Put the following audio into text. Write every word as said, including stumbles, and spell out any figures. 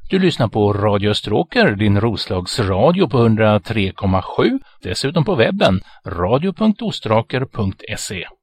Du lyssnar på Radio Österåker, din Roslagsradio på hundra tre komma sju. Dessutom på webben radio punkt ostraker punkt se.